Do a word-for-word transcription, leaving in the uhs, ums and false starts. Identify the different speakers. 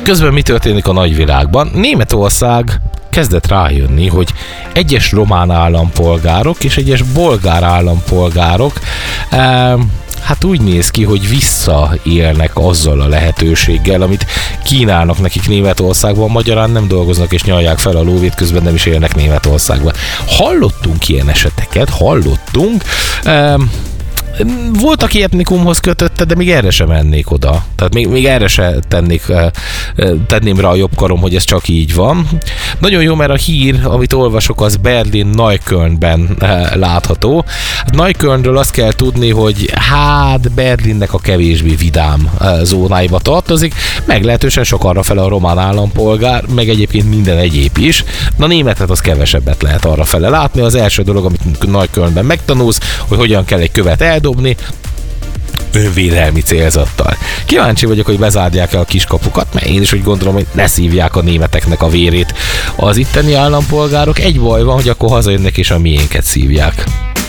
Speaker 1: Közben mi történik a nagyvilágban? Németország kezdett rájönni, hogy egyes román állampolgárok és egyes bolgár állampolgárok eh, hát úgy néz ki, hogy visszaélnek azzal a lehetőséggel, amit kínálnak nekik Németországban, magyarán nem dolgoznak és nyalják fel a lóvét, közben nem is élnek Németországban. Hallottunk ilyen eseteket, hallottunk, eh, volt, aki etnikumhoz kötötte, de még erre sem mennék oda. Tehát még, még erre se tennék, tenném rá a jobb karom, hogy ez csak így van. Nagyon jó, mert a hír, amit olvasok, az Berlin Neuköllnben látható. Neuköllnről azt kell tudni, hogy hát Berlinnek a kevésbé vidám zónáiba tartozik, meglehetősen sok arra fel a román állampolgár, meg egyébként minden egyéb is. Na németet az kevesebbet lehet arra fele látni. Az első dolog, amit Neuköllnben megtanulsz, hogy hogyan kell egy követ eldobni, önvédelmi célzattal. Kíváncsi vagyok, hogy bezárják-e a kiskapukat, mert én is úgy gondolom, hogy ne szívják a németeknek a vérét az itteni állampolgárok. Egy baj van, hogy akkor hazajönnek és a miénket szívják.